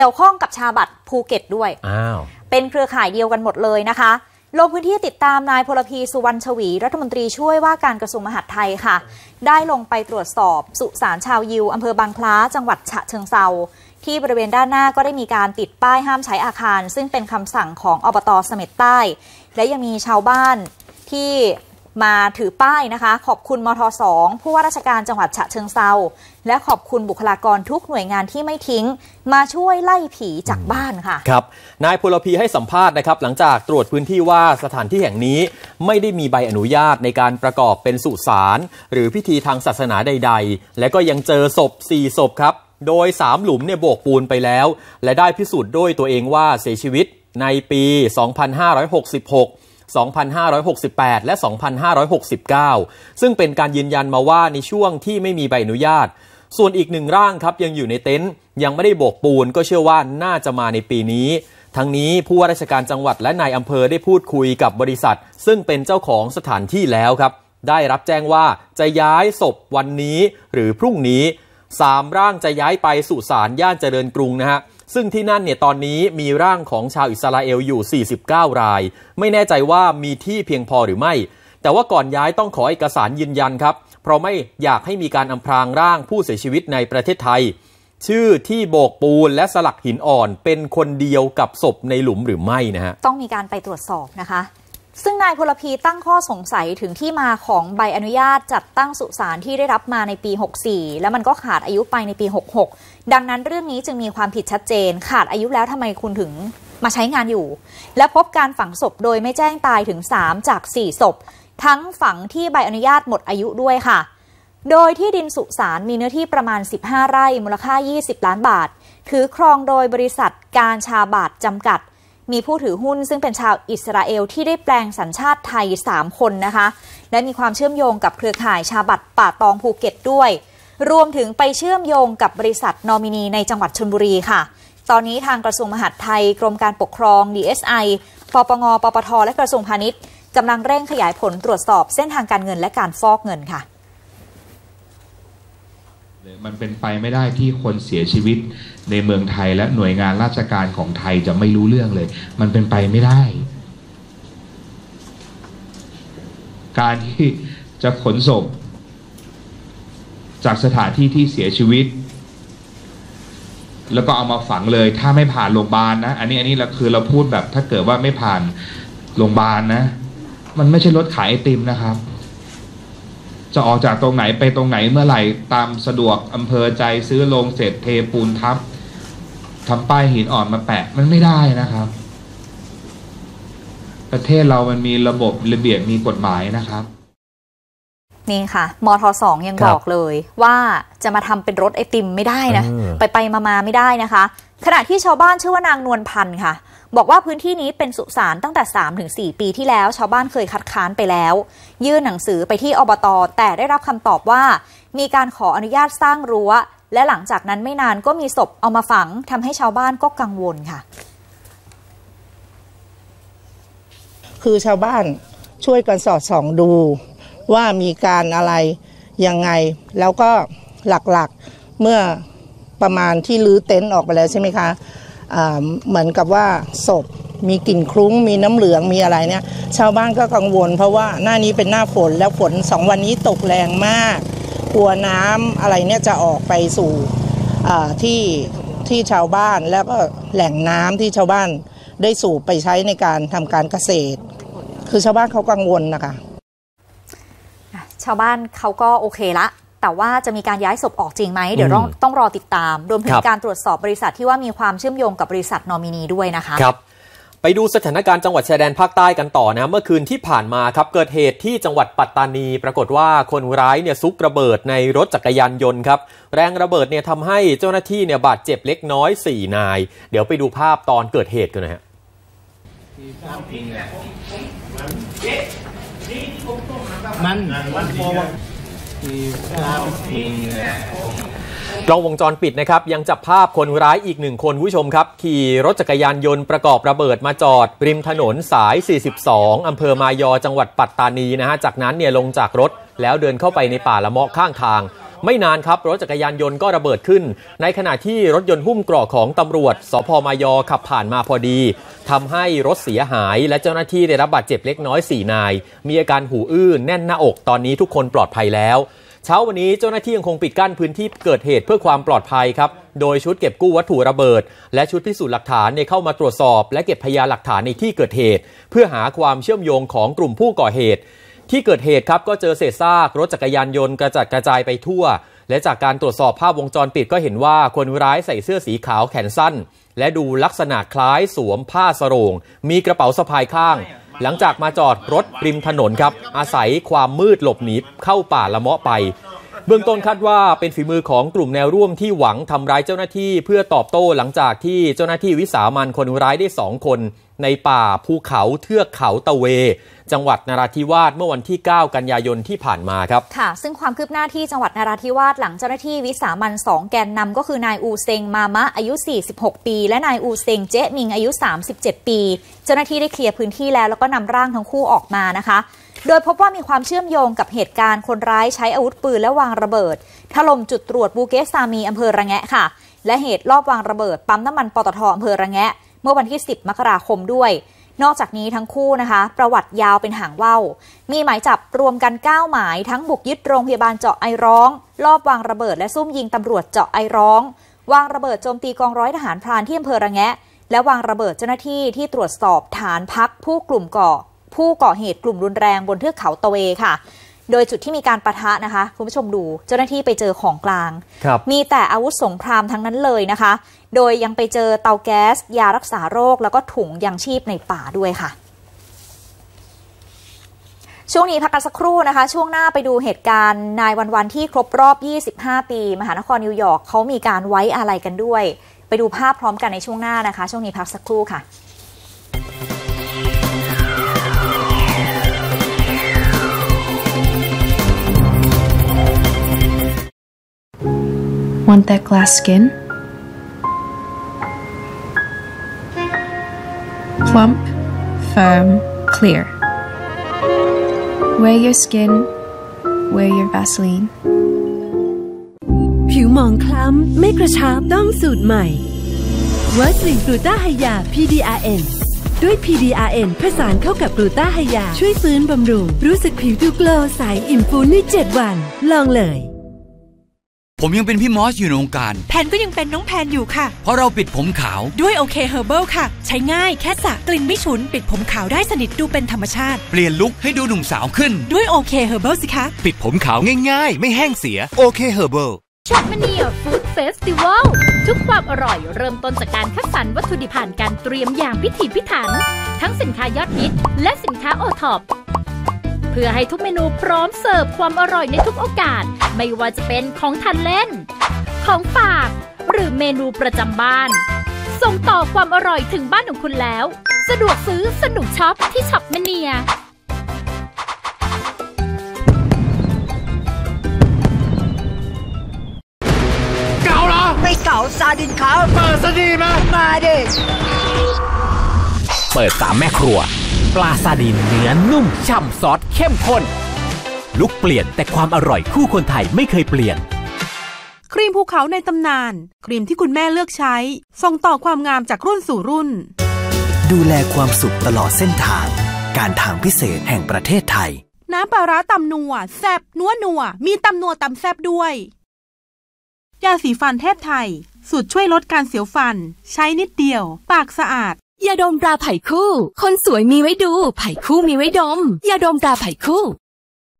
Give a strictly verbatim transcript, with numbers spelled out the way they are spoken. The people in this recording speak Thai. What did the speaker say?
เกี่ยวข้องกับชาบัตรภูเก็ตด้วยอ้าวเป็นเครือข่ายเดียวกันหมดเลยนะคะลงพื้นที่ติดตามนายพลพีสุวรรณชวีรัฐมนตรีช่วยว่าการกระทรวงมหาดไทยค่ะได้ลงไปตรวจสอบสุสานชาวยิวอำเภอบางคล้าจังหวัดฉะเชิงเทราที่บริเวณด้านหน้าก็ได้มีการติดป้ายห้ามใช้อาคารซึ่งเป็นคำสั่งของอบต.เสม็ดใต้และยังมีชาวบ้านที่มาถือป้ายนะคะขอบคุณมท.สองผู้ว่าราชการจังหวัดฉะเชิงเทราและขอบคุณบุคลากรทุกหน่วยงานที่ไม่ทิ้งมาช่วยไล่ผีจากบ้านค่ะครับนายพลพีให้สัมภาษณ์นะครับหลังจากตรวจพื้นที่ว่าสถานที่แห่งนี้ไม่ได้มีใบอนุญาตในการประกอบเป็นสุสานหรือพิธีทางศาสนาใดๆและก็ยังเจอศพสี่ศพครับโดยสามหลุมเนี่ยโบกปูนไปแล้วและได้พิสูจน์ด้วยตัวเองว่าเสียชีวิตในปี สองพันห้าร้อยหกสิบหก สองพันห้าร้อยหกสิบแปด และ สองพันห้าร้อยหกสิบเก้า ซึ่งเป็นการยืนยันมาว่าในช่วงที่ไม่มีใบอนุญาตส่วนอีกหนึ่งร่างครับยังอยู่ในเต็นท์ยังไม่ได้โบกปูนก็เชื่อว่าน่าจะมาในปีนี้ทั้งนี้ผู้ว่าราชการจังหวัดและนายอำเภอได้พูดคุยกับบริษัทซึ่งเป็นเจ้าของสถานที่แล้วครับได้รับแจ้งว่าจะย้ายศพวันนี้หรือพรุ่งนี้สามร่างจะย้ายไปสุสานย่านเจริญกรุงนะฮะซึ่งที่นั่นเนี่ยตอนนี้มีร่างของชาวอิสราเอลอยู่สี่สิบเก้ารายไม่แน่ใจว่ามีที่เพียงพอหรือไม่แต่ว่าก่อนย้ายต้องขอเอกสารยืนยันครับเพราะไม่อยากให้มีการอำพรางร่างผู้เสียชีวิตในประเทศไทยชื่อที่โบกปูนและสลักหินอ่อนเป็นคนเดียวกับศพในหลุมหรือไม่นะฮะต้องมีการไปตรวจสอบนะคะซึ่งนายพลพีตั้งข้อสงสัยถึงที่มาของใบอนุญาตจัดตั้งสุสานที่ได้รับมาในปีหกสี่แล้วมันก็ขาดอายุไปในปีหกหกดังนั้นเรื่องนี้จึงมีความผิดชัดเจนขาดอายุแล้วทำไมคุณถึงมาใช้งานอยู่และพบการฝังศพโดยไม่แจ้งตายถึงสามจากสี่ศพทั้งฝังที่ใบอนุญาตหมดอายุด้วยค่ะโดยที่ดินสุสานมีเนื้อที่ประมาณสิบห้าไร่มูลค่ายี่สิบล้านบาทถือครองโดยบริษัทการชาบาทจำกัดมีผู้ถือหุ้นซึ่งเป็นชาวอิสราเอลที่ได้แปลงสัญชาติไทยสามคนนะคะและมีความเชื่อมโยงกับเครือข่ายชาบัตป่าตองภูเก็ตด้วยรวมถึงไปเชื่อมโยงกับบริษัทนอมินีในจังหวัดชลบุรีค่ะตอนนี้ทางกระทรวงมหาดไทยกรมการปกครอง ดี เอส ไอ ปปง ปปท และกระทรวงพาณิชย์กำลังเร่งขยายผลตรวจสอบเส้นทางการเงินและการฟอกเงินค่ะมันเป็นไปไม่ได้ที่คนเสียชีวิตในเมืองไทยและหน่วยงานราชการของไทยจะไม่รู้เรื่องเลยมันเป็นไปไม่ได้การที่จะขนศพจากสถานที่ที่เสียชีวิตแล้วก็เอามาฝังเลยถ้าไม่ผ่านโรงพยาบาลนะอันนี้อันนี้เราคือเราพูดแบบถ้าเกิดว่าไม่ผ่านโรงพยาบาลนะมันไม่ใช่รถขายไอติมนะครับจะออกจากตรงไหนไปตรงไหนเมื่อไหร่ตามสะดวกอำเภอใจซื้อโรงเสร็จเทปูนทับทำป้ายหินอ่อนมาแปะมันไม่ได้นะครับประเทศเรามันมีระบบระเบียบมีกฎหมายนะครับนี่ค่ะมท.สองยังบอกเลยว่าจะมาทำเป็นรถไอติมไม่ได้นะไปไปมาๆไม่ได้นะคะขณะที่ชาวบ้านชื่อว่านางนวลพันธ์ค่ะบอกว่าพื้นที่นี้เป็นสุสานตั้งแต่ สามถึงสี่ ปีที่แล้วชาวบ้านเคยคัดค้านไปแล้วยื่นหนังสือไปที่อบต.แต่ได้รับคำตอบว่ามีการขออนุญาตสร้างรั้วและหลังจากนั้นไม่นานก็มีศพเอามาฝังทำให้ชาวบ้านก็กังวลค่ะคือชาวบ้านช่วยกันสอดส่องดูว่ามีการอะไรยังไงแล้วก็หลักๆเมื่อประมาณที่รื้อเต็นท์ออกไปแล้วใช่ไหมคะเหมือนกับว่าศพมีกลิ่นคลุ้งมีน้ำเหลืองมีอะไรเนี่ยชาวบ้านก็กังวลเพราะว่าหน้านี้เป็นหน้าฝนแล้วฝนสองวันนี้ตกแรงมากกลัวน้ำอะไรเนี่ยจะออกไปสู่ที่ที่ชาวบ้านแล้วก็แหล่งน้ำที่ชาวบ้านได้สูบไปใช้ในการทำการเกษตรคือชาวบ้านเขากังวลนะคะชาวบ้านเขาก็โอเคละแต่ว่าจะมีการย้ายศพออกจริงไหมเดี๋ยวต้องต้องรอติดตามรวมถึงการตรวจสอบบริษัทที่ว่ามีความเชื่อมโยงกับบริษัทนอมินีด้วยนะคะครับไปดูสถานการณ์จังหวัดชายแดนภาคใต้กันต่อนะเมื่อคืนที่ผ่านมาครับเกิดเหตุที่จังหวัดปัตตานีปรากฏว่าคนร้ายเนี่ยซุกระเบิดในรถจักรยานยนต์ครับแรงระเบิดเนี่ยทำให้เจ้าหน้าที่เนี่ยบาดเจ็บเล็กน้อยสี่นายเดี๋ยวไปดูภาพตอนเกิดเหตุกันนะฮะมันมันกล้องวงจรปิดนะครับยังจับภาพคนร้ายอีกหนึ่งคนผู้ชมครับขี่รถจักรยานยนต์ประกอบระเบิดมาจอดริมถนนสายสี่สิบสองอำเภอมายอจังหวัดปัตตานีนะฮะจากนั้นเนี่ยลงจากรถแล้วเดินเข้าไปในป่าละเมาะข้างทางไม่นานครับรถจักรยานยนต์ก็ระเบิดขึ้นในขณะที่รถยนต์หุ้มเกราะของตำรวจสภ.มายอขับผ่านมาพอดีทำให้รถเสียหายและเจ้าหน้าที่ได้รับบาดเจ็บเล็กน้อยสี่นายมีอาการหูอื้อแน่นหน้าอกตอนนี้ทุกคนปลอดภัยแล้วเช้าวันนี้เจ้าหน้าที่ยังคงปิดกั้นพื้นที่เกิดเหตุเพื่อความปลอดภัยครับโดยชุดเก็บกู้วัตถุระเบิดและชุดพิสูจน์หลักฐานได้เข้ามาตรวจสอบและเก็บพยานหลักฐานในที่เกิดเหตุเพื่อหาความเชื่อมโยงของกลุ่มผู้ก่อเหตุที่เกิดเหตุครับก็เจอเศษซากรถจักรยานยนต์กระจัดกระจายไปทั่วและจากการตรวจสอบภาพวงจรปิดก็เห็นว่าคนร้ายใส่เสื้อสีขาวแขนสั้นและดูลักษณะคล้ายสวมผ้าสโรงมีกระเป๋าสะพายข้างหลังจากมาจอดรถริมถนนครับอาศัยความมืดหลบหนีเข้าป่าละเมาะไปเบื้องต้นคาดว่าเป็นฝีมือของกลุ่มแนวร่วมที่หวังทำร้ายเจ้าหน้าที่เพื่อตอบโต้หลังจากที่เจ้าหน้าที่วิสามันคนร้ายได้สองคนในป่าภูเขาเทือกเขาตะเวจังหวัดนราธิวาสเมื่อวันที่เก้ากันยายนที่ผ่านมาครับค่ะซึ่งความคืบหน้าที่จังหวัดนราธิวาสหลังเจ้าหน้าที่วิสามันสองแกนนำก็คือนายอูเซงมามะอายุสี่สิบหกปีและนายอูเซงเจ๊มิงอายุสามสิบเจ็ดปีเจ้าหน้าที่ได้เคลียร์พื้นที่แล้วแล้วก็นำร่างทั้งคู่ออกมานะคะโดยพบว่ามีความเชื่อมโยงกับเหตุการณ์คนร้ายใช้อาวุธปืนและวางระเบิดถล่มจุดตรวจบูเกสซามีอำเภอระแงะค่ะและเหตุลอบวางระเบิดปั๊มน้ำมันปตท.อำเภอระแงะเมื่อวันที่สิบมกราคมด้วยนอกจากนี้ทั้งคู่นะคะประวัติยาวเป็นหางว่าวมีหมายจับรวมกันเก้าหมายทั้งบุกยึดโรงพยาบาลเจาะไอร้องลอบวางระเบิดและซุ่มยิงตำรวจเจาะไอร้องวางระเบิดโจมตีกองร้อยทหารพรานที่อำเภอระแงะและวางระเบิดเจ้าหน้าที่ที่ตรวจสอบฐานพักผู้กลุ่มก่อผู้ก่อเหตุกลุ่มรุนแรงบนเทือกเขาตะเวค่ะโดยจุดที่มีการปะทะนะคะคุณผู้ชมดูเจ้าหน้าที่ไปเจอของกลางมีแต่อาวุธสงครามทั้งนั้นเลยนะคะโดยยังไปเจอเตาแก๊สยารักษาโรคแล้วก็ถุงยังชีพในป่าด้วยค่ะช่วงนี้พักกันสักครู่นะคะช่วงหน้าไปดูเหตุการณ์นายวันวันที่ครบรอบยี่สิบห้าปีมหานครนิวยอร์กเขามีการไว้อาลัยกันด้วยไปดูภาพพร้อมกันในช่วงหน้านะคะช่วงนี้พักสักครู่ค่ะ Want that glass skin? Plump, firm, clear. Wear your skin, wear your Vaseline. ผิวหมองคล้ำไม่กระชับต้องสูตรใหม่วัสลินกลูต้าไฮยา พี ดี อาร์ เอ็น ด้วย พี ดี อาร์ เอ็น ผสานเข้ากับกลูต้าไฮยาช่วยฟื้นบำรุงรู้สึกผิวดูโกลว์ใสอิ่มฟูในเจ็ดวันลองเลยผมยังเป็นพี่มอสอยู่ในวงการแพนก็ยังเป็นน้องแพนอยู่ค่ะเพราะเราปิดผมขาวด้วยโอเคเฮอร์เบิลค่ะใช้ง่ายแค่สระกลิ่นไม่ฉุนปิดผมขาวได้สนิทดูเป็นธรรมชาติเปลี่ยนลุคให้ดูหนุ่มสาวขึ้นด้วยโอเคเฮอร์เบิลสิคะปิดผมขาวง่ายๆไม่แห้งเสียโอเคเฮอร์เบิลช็อปมาเนียฟู้ดเฟสติวัลทุกความอร่อยเริ่มต้นจากการคัดสรรวัตถุดิบผ่านการเตรียมอย่างพิถีพิถันทั้งสินค้ายอดฮิตและสินค้าโอท็อปเพื่อให้ทุกเมนูพร้อมเสิร์ฟความอร่อยในทุกโอกาสไม่ว่าจะเป็นของทานเล่นของฝากหรือเมนูประจำบ้านส่งต่อความอร่อยถึงบ้านของคุณแล้วสะดวกซื้อสนุกช็อปที่ช็อปมาเนียเก่าเหรอไม่เก่าซาดินครับเปิดซะดีมั้ยมาดิเปิดสามแม่ครัวปลาซาดินเนื้อนุ่มฉ่ำซอสเข้มข้นลุกเปลี่ยนแต่ความอร่อยคู่คนไทยไม่เคยเปลี่ยนครีมภูเขาในตำนานครีมที่คุณแม่เลือกใช้ส่งต่อความงามจากรุ่นสู่รุ่นดูแลความสุขตลอดเส้นทางการทางพิเศษแห่งประเทศไทยน้ำปลาร้าตำนัวแซ่บนัวนัวมีตำนัวตำแซ่บด้วยยาสีฟันเทพไทยสูตรช่วยลดการเสียวฟันใช้นิดเดียวปากสะอาดยาดมตราไผ่คู่คนสวยมีไว้ดูไผ่คู่มีไว้ดมยาดมตราไผ่คู่